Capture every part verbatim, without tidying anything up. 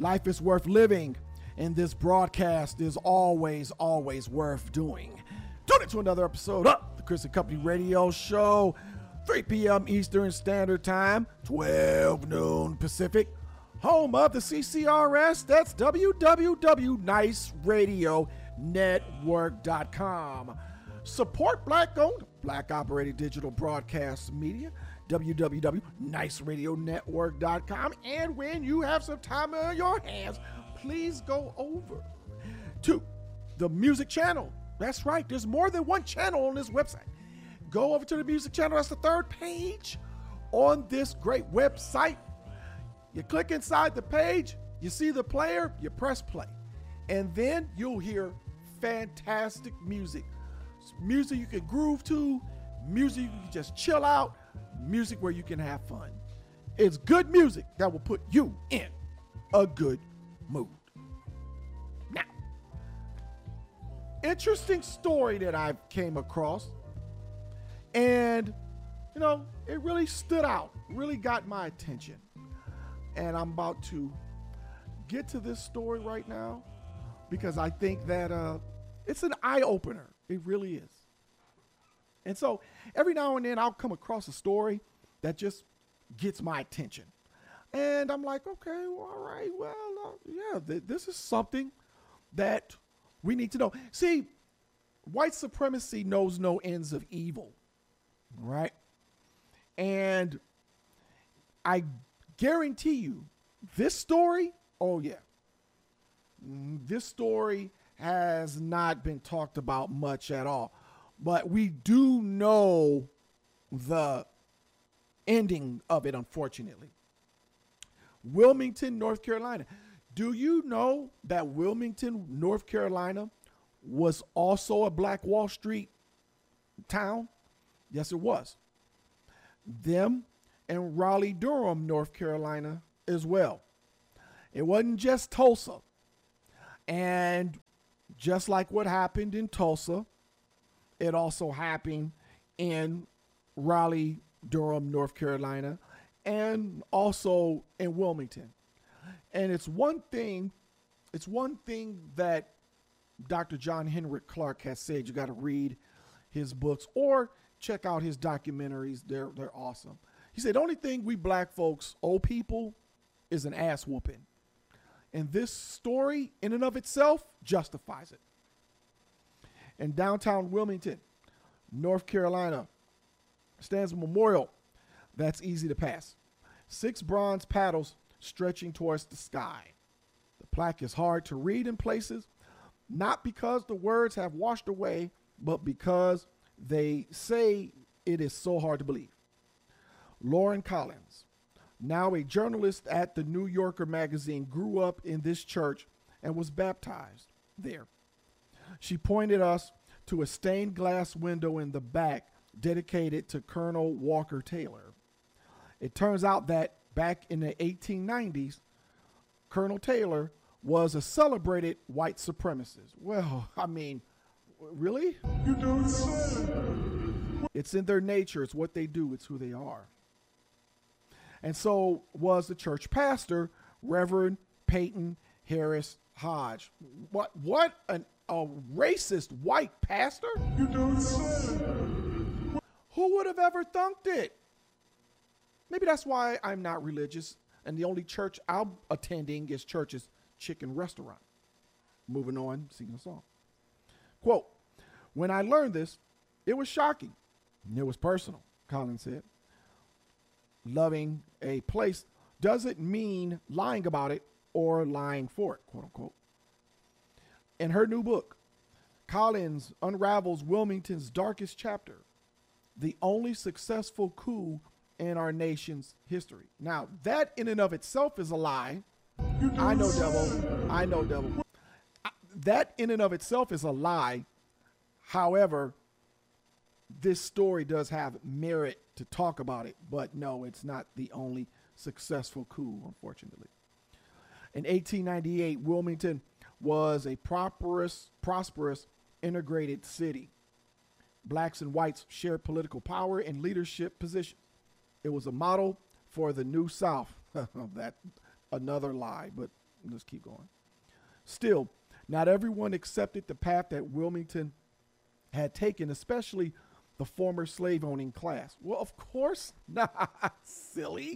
Life is worth living, and this broadcast is always, always worth doing. Tune in to another episode of the Chris and Company Radio Show, three p.m. Eastern Standard Time, twelve noon Pacific, home of the C C R S. That's w w w dot nice radio network dot com. Support Black-owned, Black-operated digital broadcast media, w w w dot nice radio network dot com. And when you have some time on your hands, please go over to the music channel. That's right, there's more than one channel on this website. Go over to the music channel. That's the third page on this great website. You click inside the page, you see the player, you press play, and then you'll hear fantastic music. Music you can groove to, music you can just chill out, music where you can have fun. It's good music that will put you in a good mood. Now, interesting story that I came across, and you know, it really stood out, really got my attention. And I'm about to get to this story right now because I think that uh, it's an eye-opener. It really is. And so every now and then I'll come across a story that just gets my attention. And I'm like, okay, well, all right, well, uh, yeah, th- this is something that we need to know. See, white supremacy knows no ends of evil, right? And I guarantee you this story, oh yeah, this story has not been talked about much at all, but we do know the ending of it, unfortunately. Wilmington, North Carolina. Do you know that Wilmington, North Carolina was also a Black Wall Street town? Yes, it was. Them and Raleigh-Durham, North Carolina as well. It wasn't just Tulsa. And just like what happened in Tulsa, it also happened in Raleigh-Durham, North Carolina, and also in Wilmington. And it's one thing, it's one thing that Doctor John Henrik Clarke has said. You got to read his books or check out his documentaries. They're they're awesome. He said, the only thing we black folks owe people is an ass whooping. And this story in and of itself justifies it. In downtown Wilmington, North Carolina, stands a memorial that's easy to pass. Six bronze paddles stretching towards the sky. The plaque is hard to read in places, not because the words have washed away, but because they say it is so hard to believe. Lauren Collins, now a journalist at the New Yorker magazine, grew up in this church and was baptized there. She pointed us to a stained glass window in the back dedicated to Colonel Walker Taylor. It turns out that back in the eighteen nineties, Colonel Taylor was a celebrated white supremacist. Well, I mean, really? You don't say. It's in their nature. It's what they do. It's who they are. And so was the church pastor, Reverend Peyton Harris Hodge. What? What? An, a racist white pastor? You don't say. Who would have ever thunked it? Maybe that's why I'm not religious, and the only church I'm attending is Church's Chicken Restaurant. Moving on, singing a song. Quote, when I learned this, it was shocking. It was personal, Collins said. Loving a place doesn't mean lying about it or lying for it, quote unquote. In her new book, Collins unravels Wilmington's darkest chapter, the only successful coup in our nation's history. Now, that in and of itself is a lie. I know, devil. I know, devil. That in and of itself is a lie. However, this story does have merit to talk about it, but no, it's not the only successful coup, unfortunately. In eighteen ninety-eight, Wilmington was a prosperous, prosperous, integrated city. Blacks and whites shared political power and leadership positions. It was a model for the New South. That another lie, but Let's keep going. Still, not everyone accepted the path that Wilmington had taken, especially the former slave owning class. Well, of course not, silly.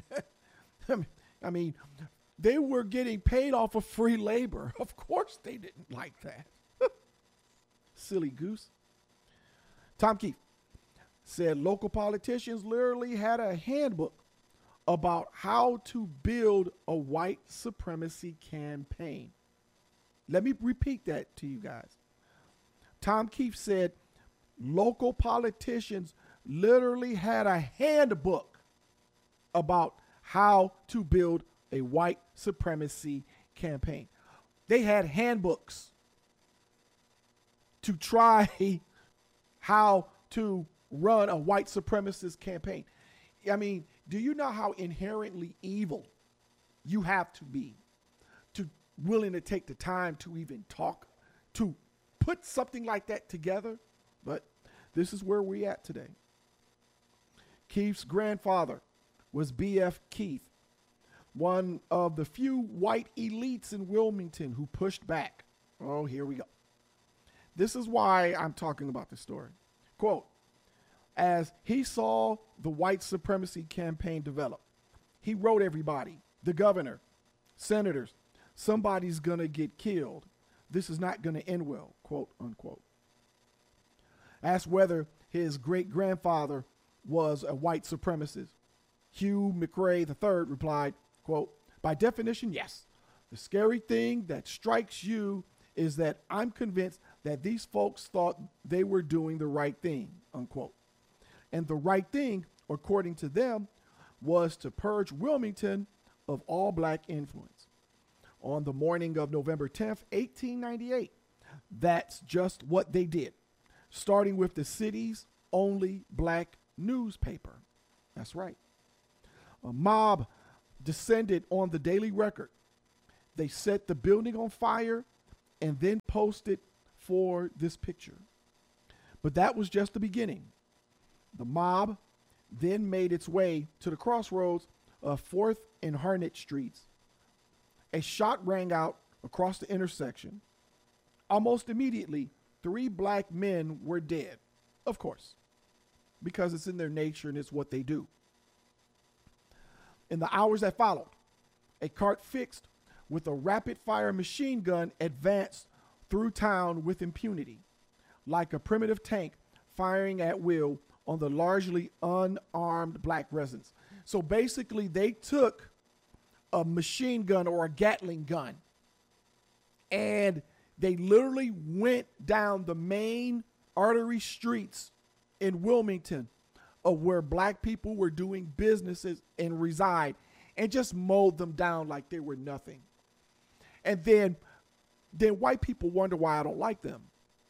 I mean, they were getting paid off of free labor. Of course they didn't like that. Silly goose. Tom Keefe said local politicians literally had a handbook about how to build a white supremacy campaign. Let me repeat that to you guys. Tom Keefe said local politicians literally had a handbook about how to build a white supremacy campaign. They had handbooks to try how to run a white supremacist campaign. I mean, do you know how inherently evil you have to be to willing to take the time to even talk, to put something like that together? But this is where we're at today. Keefe's grandfather was B F Keefe, one of the few white elites in Wilmington who pushed back. Oh, here we go. This is why I'm talking about this story. Quote, as he saw the white supremacy campaign develop, he wrote everybody, the governor, senators, somebody's going to get killed. This is not going to end well, quote unquote. Asked whether his great-grandfather was a white supremacist, Hugh McRae the third replied, quote, by definition, yes. The scary thing that strikes you is that I'm convinced that these folks thought they were doing the right thing, unquote. And the right thing, according to them, was to purge Wilmington of all black influence. On the morning of November tenth, eighteen ninety-eight, that's just what they did, starting with the city's only black newspaper. That's right. A mob descended on the Daily Record. They set the building on fire and then posted for this picture. But that was just the beginning. The mob then made its way to the crossroads of fourth and Harnett Streets. A shot rang out across the intersection. Almost immediately, three black men were dead. Of course, because it's in their nature and it's what they do. In the hours that followed, a cart fixed with a rapid-fire machine gun advanced through town with impunity, like a primitive tank firing at will on the largely unarmed black residents. So basically, they took a machine gun or a Gatling gun, and they literally went down the main artery streets in Wilmington of where black people were doing businesses and reside, and just mowed them down like they were nothing. And then, then white people wonder why I don't like them.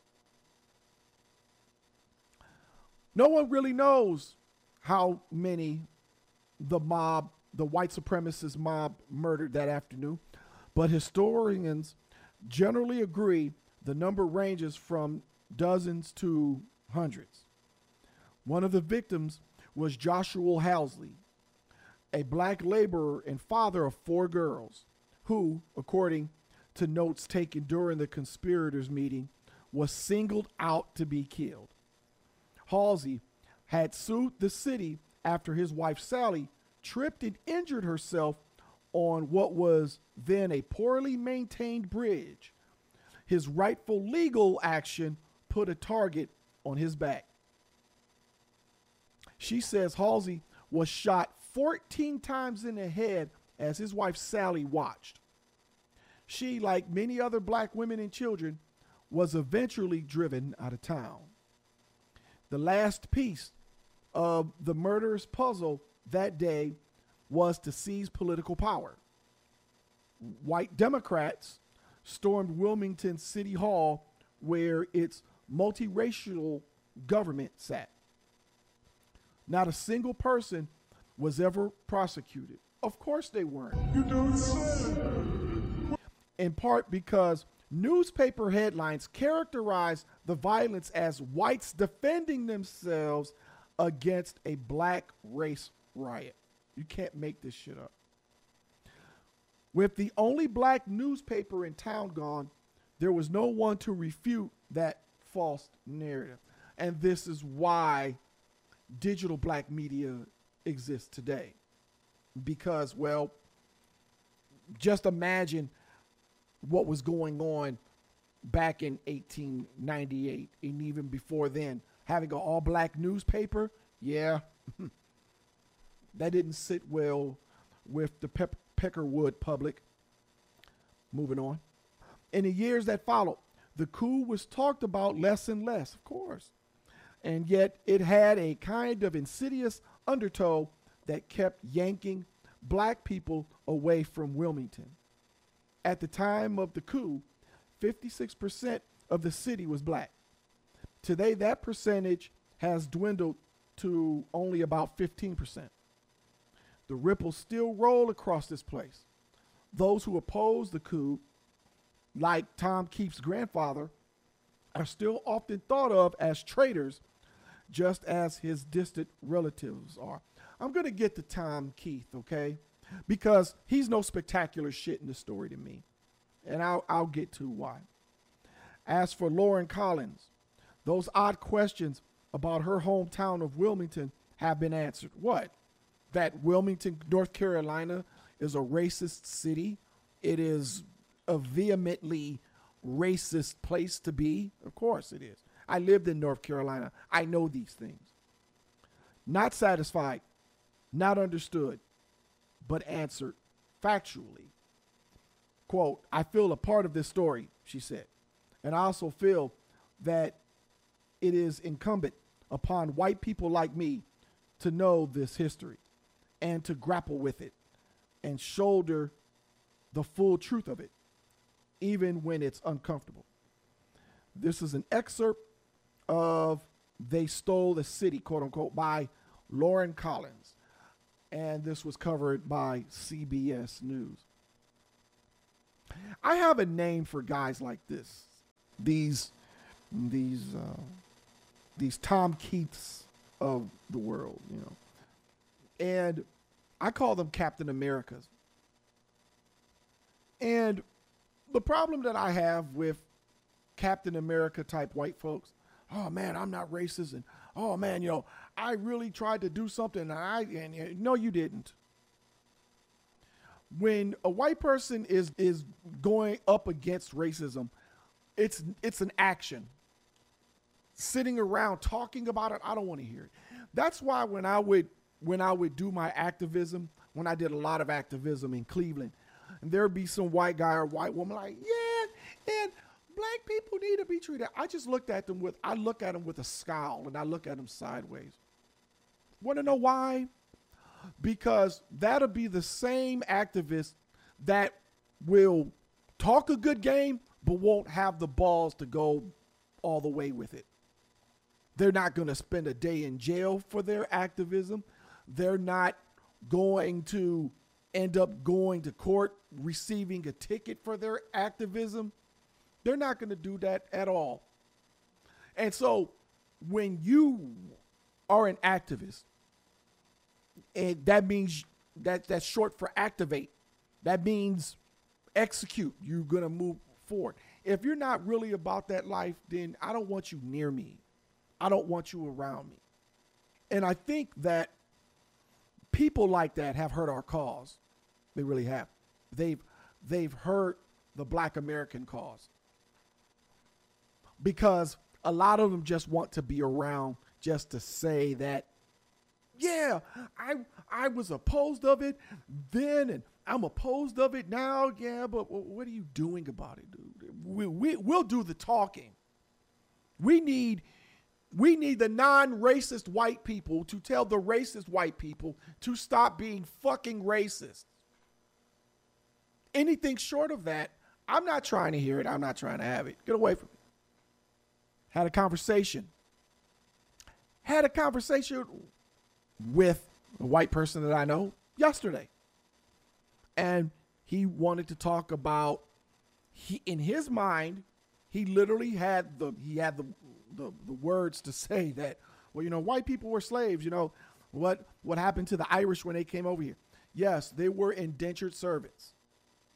No one really knows how many the mob, the white supremacist mob, murdered that afternoon, but historians generally agree the number ranges from dozens to hundreds. One of the victims was Joshua Housley, a black laborer and father of four girls, who, according to notes taken during the conspirators' meeting, was singled out to be killed. Halsey had sued the city after his wife Sally tripped and injured herself on what was then a poorly maintained bridge. His rightful legal action put a target on his back. She says Halsey was shot fourteen times in the head as his wife Sally watched. She, like many other black women and children, was eventually driven out of town. The last piece of the murderous puzzle that day was to seize political power. White Democrats stormed Wilmington City Hall, where its multiracial government sat. Not a single person was ever prosecuted. Of course they weren't. You don't say. In part because newspaper headlines characterized the violence as whites defending themselves against a black race riot. You can't make this shit up. With the only black newspaper in town gone, there was no one to refute that false narrative. And this is why digital black media exists today. Because, well, just imagine what was going on back in eighteen ninety-eight and even before then. Having an all black newspaper, yeah, that didn't sit well with the Pe- Peckerwood public. Moving on. In the years that followed, the coup was talked about less and less, of course. And yet it had a kind of insidious undertow that kept yanking black people away from Wilmington. At the time of the coup, fifty-six percent of the city was black. Today, that percentage has dwindled to only about fifteen percent. The ripples still roll across this place. Those who oppose the coup, like Tom Keefe's grandfather, are still often thought of as traitors, just as his distant relatives are. I'm going to get to Tom Keefe, okay? Because he's no spectacular shit in the story to me. And I'll, I'll get to why. As for Lauren Collins, those odd questions about her hometown of Wilmington have been answered. What? That Wilmington, North Carolina is a racist city. It is a vehemently racist place to be. Of course it is. I lived in North Carolina. I know these things. Not satisfied, not understood, but answered factually. Quote, I feel a part of this story, she said. And I also feel that it is incumbent upon white people like me to know this history and to grapple with it and shoulder the full truth of it, even when it's uncomfortable. This is an excerpt of They Stole the City, quote unquote, by Lauren Collins. And this was covered by C B S News. I have a name for guys like this. These, these, uh, these Tom Keiths of the world, you know. And I call them Captain Americas. And the problem that I have with Captain America type white folks, oh man, I'm not racist, and oh man, you know, I really tried to do something, and I, and, and no, you didn't. When a white person is is going up against racism, it's it's an action. Sitting around talking about it, I don't want to hear it. That's why when I would when I would do my activism, when I did a lot of activism in Cleveland, and there'd be some white guy or white woman like, yeah, and black people need to be treated. I just looked at them with, I look at them with a scowl, and I look at them sideways. Want to know why? Because that'll be the same activist that will talk a good game, but won't have the balls to go all the way with it. They're not going to spend a day in jail for their activism. They're not going to end up going to court, receiving a ticket for their activism. They're not going to do that at all. And so when you are an activist, and that means that that's short for activate. That means execute. You're going to move forward. If you're not really about that life, then I don't want you near me. I don't want you around me. And I think that people like that have hurt our cause. They really have. They've, they've hurt the Black American cause. Because a lot of them just want to be around just to say that, yeah, I I was opposed of it then, and I'm opposed of it now. Yeah, but what are you doing about it, dude? We, we, we'll do the talking. We need, we need the non-racist white people to tell the racist white people to stop being fucking racist. Anything short of that, I'm not trying to hear it. I'm not trying to have it. Get away from me. Had a conversation. Had a conversation with a white person that I know yesterday. And he wanted to talk about, he in his mind, he literally had the he had the, the the words to say that, well, you know, white people were slaves, you know, what what happened to the Irish when they came over here? Yes, they were indentured servants.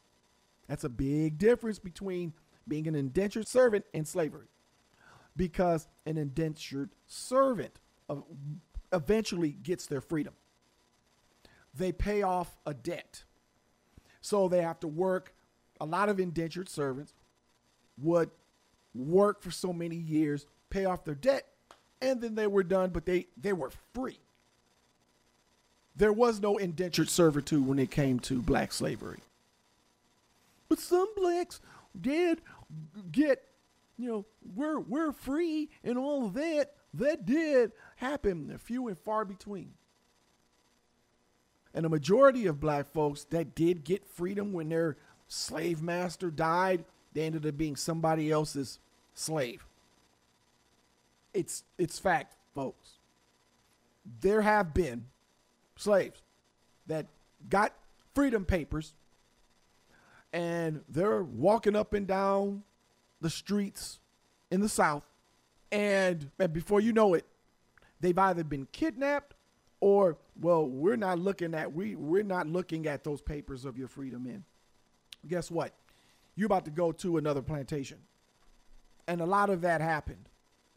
That's a big difference between being an indentured servant and slavery, because an indentured servant eventually gets their freedom. They pay off a debt. So they have to work. A lot of indentured servants would work for so many years, pay off their debt, and then they were done, but they, they were free. There was no indentured servitude when it came to black slavery. But some blacks did get, you know, we're, we're free and all of that. That did happen, few and far between. And a majority of black folks that did get freedom when their slave master died, they ended up being somebody else's slave. It's, it's fact, folks. There have been slaves that got freedom papers and they're walking up and down the streets in the South. And, and before you know it, they've either been kidnapped or, well, we're not looking at, we, we're not looking at those papers of your freedom in. Guess what? You're about to go to another plantation. And a lot of that happened.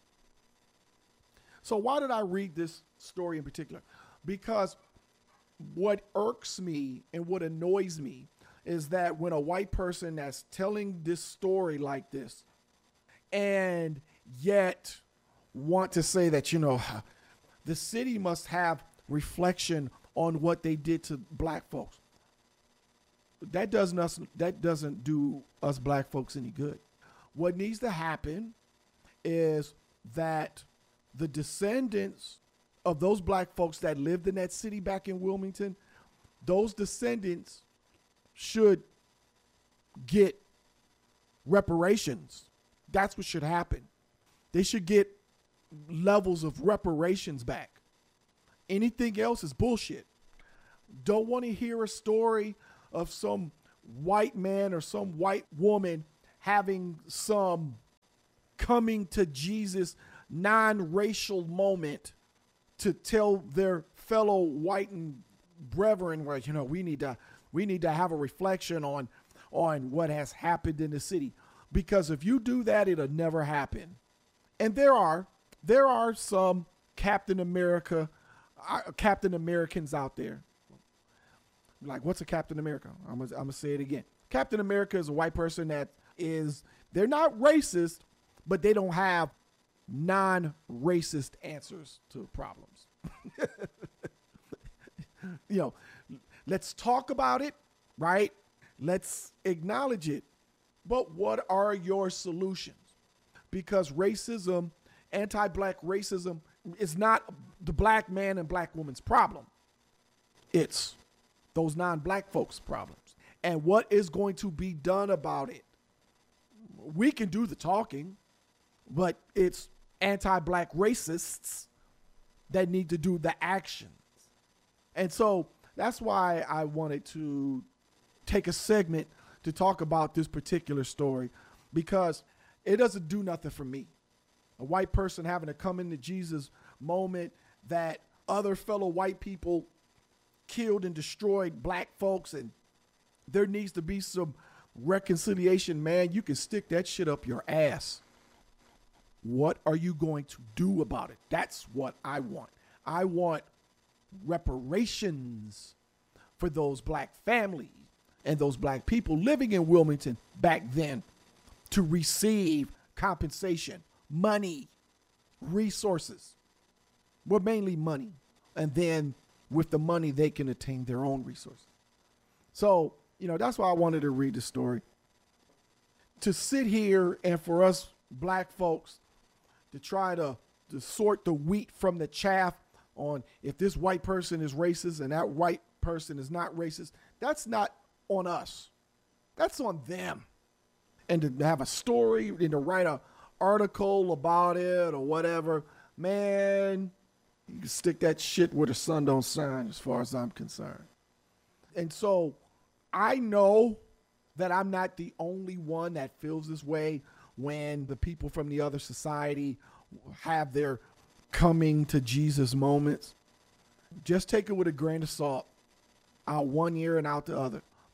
So why did I read this story in particular? Because what irks me and what annoys me is that when a white person that's telling this story like this and yet want to say that, you know, the city must have reflection on what they did to black folks. That doesn't us, that doesn't do us black folks any good. What needs to happen is that the descendants of those black folks that lived in that city back in Wilmington, those descendants should get reparations. That's what should happen. They should get levels of reparations back. Anything else is bullshit. Don't want to hear a story of some white man or some white woman having some coming to Jesus non-racial moment to tell their fellow white and brethren, well, you know, we need to we need to have a reflection on on what has happened in the city. Because if you do that, it'll never happen. And there are there are some Captain America uh, Captain Americans out there. Like, what's a Captain America? I'm gonna, I'm gonna say it again. Captain America is a white person that is, they're not racist, but they don't have non-racist answers to problems. You know, let's talk about it, right? Let's acknowledge it. But what are your solutions? Because racism, anti-black racism, is not the black man and black woman's problem. It's those non-black folks' problems. And what is going to be done about it? We can do the talking, but it's anti-black racists that need to do the actions. And so that's why I wanted to take a segment to talk about this particular story, because it doesn't do nothing for me. A white person having to come into Jesus moment that other fellow white people killed and destroyed black folks, and there needs to be some reconciliation, man. You can stick that shit up your ass. What are you going to do about it? That's what I want. I want reparations for those black families and those black people living in Wilmington back then to receive compensation, money, resources. Well, mainly money. And then with the money, they can attain their own resources. So, you know, that's why I wanted to read the story. To sit here and for us black folks to try to, to sort the wheat from the chaff on if this white person is racist and that white person is not racist, that's not on us. That's on them. And to have a story and to write an article about it or whatever, man, you can stick that shit where the sun don't shine as far as I'm concerned. And so I know that I'm not the only one that feels this way when the people from the other society have their coming to Jesus moments. Just take it with a grain of salt, out one ear and out the other,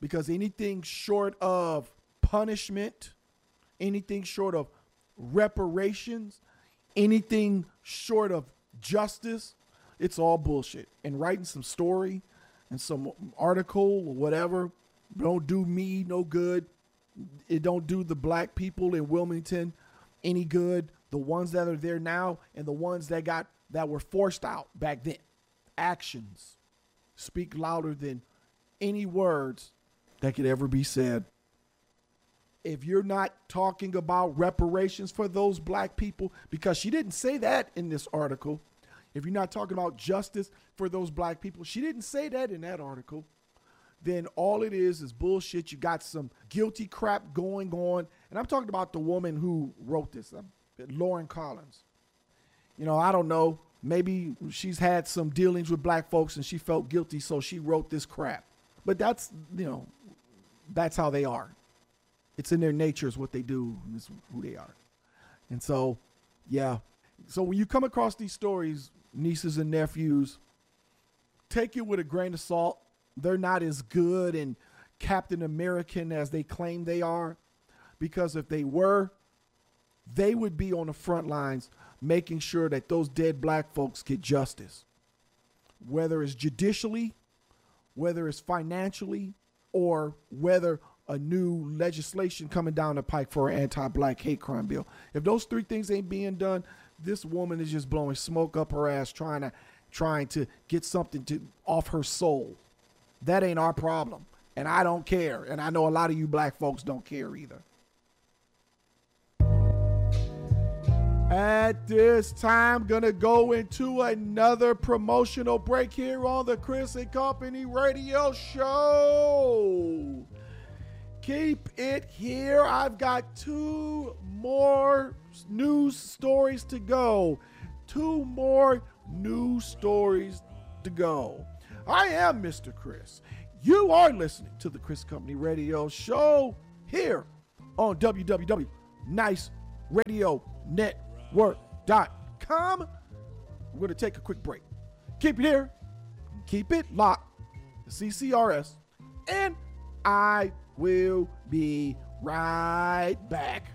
because anything short of punishment, anything short of reparations, anything short of justice, it's all bullshit. And writing some story and some article or whatever don't do me no good. It don't do the black people in Wilmington any good. The ones that are there now and the ones that got that were forced out back then. Actions speak louder than any words that could ever be said. If you're not talking about reparations for those black people, because she didn't say that in this article. If you're not talking about justice for those black people, she didn't say that in that article, then all it is is bullshit. You got some guilty crap going on. And I'm talking about the woman who wrote this, um, Lauren Collins. You know, I don't know. Maybe she's had some dealings with black folks and she felt guilty, so she wrote this crap. But that's, you know, that's how they are. It's in their nature is what they do. And it's who they are. And so, yeah. So when you come across these stories, nieces and nephews, take it with a grain of salt. They're not as good and Captain American as they claim they are. Because if they were, they would be on the front lines making sure that those dead black folks get justice. Whether it's judicially, whether it's financially, or whether a new legislation coming down the pike for an anti-black hate crime bill. If those three things ain't being done, this woman is just blowing smoke up her ass trying to trying to get something to off her soul. That ain't our problem. And I don't care. And I know a lot of you black folks don't care either. At this time, gonna go into another promotional break here on the Chris and Company Radio Show. Keep it here. I've got two more news stories to go. Two more news stories to go. I am Mister Chris. You are listening to the Chris Company Radio Show here on w w w dot nice radio network dot com. We're going to take a quick break. Keep it here. Keep it locked. The C C R S. And I will be right back.